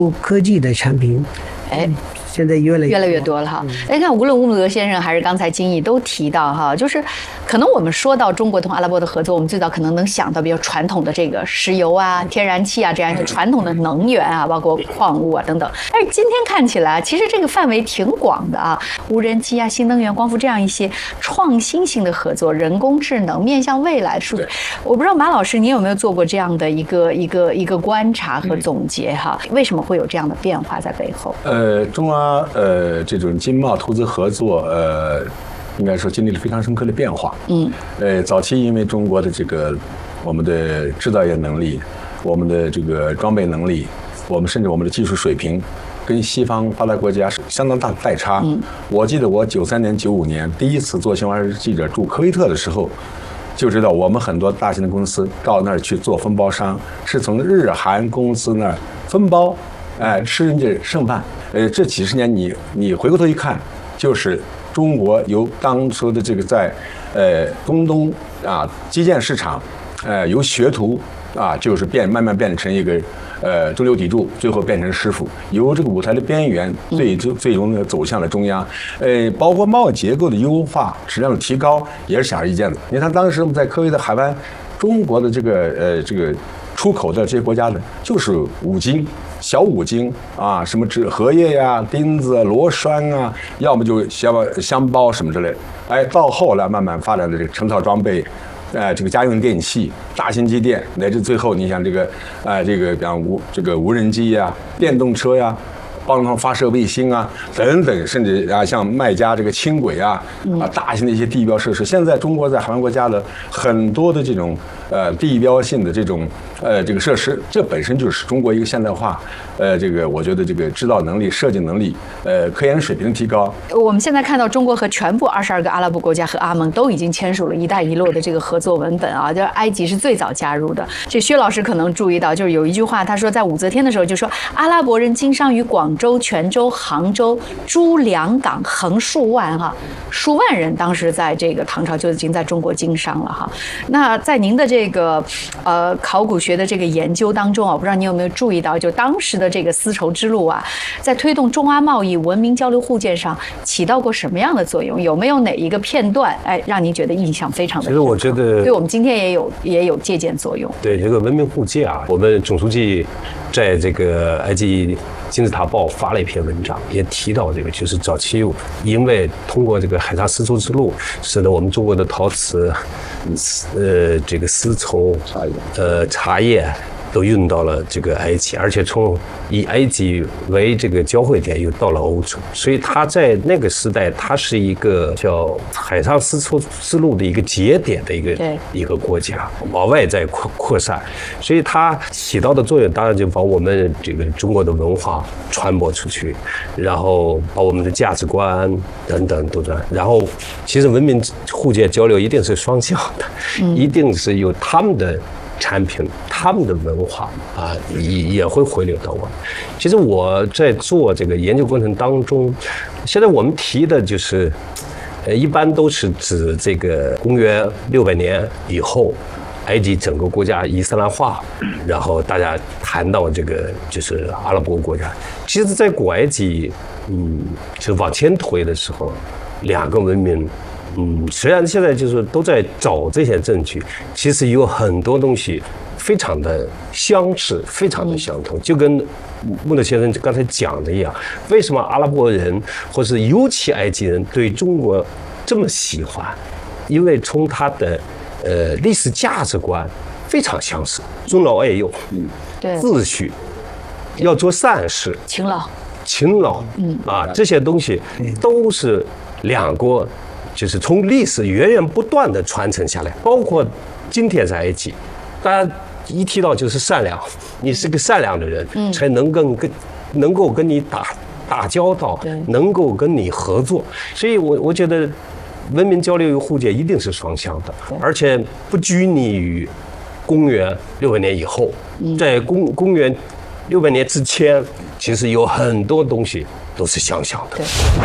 科技的产品，现在越来越多了哈。看无论乌姆德先生还是刚才金毅都提到哈，就是可能我们说到中国同阿拉伯的合作，我们最早可能能想到比较传统的这个石油啊、天然气啊这样一些传统的能源啊，包括矿物啊等等。但是今天看起来，其实这个范围挺广的啊，无人机啊、新能源、光伏这样一些创新性的合作，人工智能面向未来数据。我不知道马老师你有没有做过这样的一个观察和总结哈？为什么会有这样的变化在背后？ 中阿这种经贸投资合作应该说经历了非常深刻的变化。早期因为中国的这个我们的制造业能力，我们的这个装备能力，甚至我们的技术水平，跟西方发达国家是相当大的代差。我记得我93年、95年第一次做新华社记者驻科威特的时候，就知道我们很多大型的公司到那儿去做分包商，是从日韩公司那儿分包，吃人家剩饭。这几十年你回过头一看，就是中国由当初的这个在中东基建市场，由学徒就是慢慢变成一个中流砥柱，最后变成师傅，由这个舞台的边缘最终的走向了中央。包括贸易结构的优化、质量的提高，也是显而易见的。你看当时我们在科威特海湾，中国的这个出口的这些国家呢，就是五金。小五金什么荷叶呀、钉子、螺栓啊，要么就箱包什么之类的。到后来慢慢发展的这个成套装备，这个家用电器、大型机电，乃至最后你像这个比方无人机呀、电动车呀。帮他发射卫星等等，甚至像麦加这个轻轨大型的一些地标设施。现在中国在海湾国家的很多的这种地标性的这种这个设施，这本身就是中国一个现代化我觉得这个制造能力、设计能力科研水平的提高。 我们现在看到中国和全部22个阿拉伯国家和阿盟都已经签署了"一带一路"的这个合作文本就是埃及是最早加入的。这薛老师可能注意到，就是有一句话，他说在武则天的时候就说，阿拉伯人经商于广州、泉州、杭州、珠两港，横数万数万人当时在这个唐朝就已经在中国经商了那在您的这个考古学的这个研究当中我不知道你有没有注意到，就当时的这个丝绸之路在推动中阿贸易、文明交流互鉴上起到过什么样的作用？有没有哪一个片段让您觉得印象非常的深刻？ 其实我觉得对我们今天也有借鉴作用。 对这个文明互鉴我们总书记在这个埃及金字塔报发了一篇文章，也提到这个，就是早期因为通过这个海上丝绸之路，使得我们中国的陶瓷、这个丝绸、茶叶都运到了这个埃及，而且以埃及为这个交汇点，又到了欧洲。所以它在那个时代，它是一个叫海上丝绸之路的一个节点的一个国家，往外在扩散。所以它起到的作用，当然就把我们这个中国的文化传播出去，然后把我们的价值观等等都这样。然后，其实文明互鉴交流一定是双向的，一定是有他们的产品，他们的文化也会回流到我们。其实我在做这个研究过程当中，现在我们提的就是一般都是指这个公元600年以后，埃及整个国家伊斯兰化，然后大家谈到这个就是阿拉伯国家。其实在古埃及就往前推的时候，两个文明虽然现在就是都在找这些证据，其实有很多东西非常的相似，非常的相同，就跟穆勒先生刚才讲的一样，为什么阿拉伯人或是尤其埃及人对中国这么喜欢？因为从他的历史价值观非常相似，尊老爱幼，秩序，要做善事， 勤劳， 这些东西都是两国就是从历史源源不断的传承下来，包括今天在埃及，大家一提到就是善良，你是个善良的人，才能够跟你打交道，能够跟你合作。所以我觉得文明交流与互鉴一定是双向的，而且不拘泥于公元600年以后，在公元600年之前，其实有很多东西都是相像的。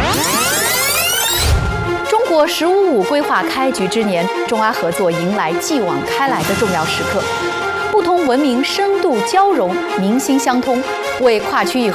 中国“十五五”规划开局之年，中阿合作迎来继往开来的重要时刻。 互通文明深度交融，民心相通，为跨区域